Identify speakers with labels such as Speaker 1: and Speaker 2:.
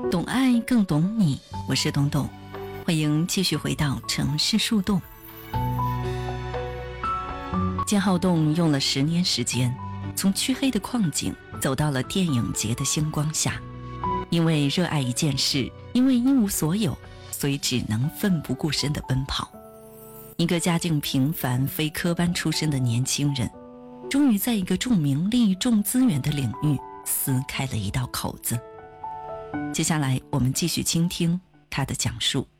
Speaker 1: 懂爱更懂你，我是董董，欢迎继续回到城市树洞。金浩栋用了10年时间，从黢黑的矿井走到了电影节的星光下。因为热爱一件事，因为一无所有，所以只能奋不顾身地奔跑。一个家境平凡、非科班出身的年轻人，终于在一个重名利、重资源的领域撕开了一道口子。接下来我们继续倾听他的讲述。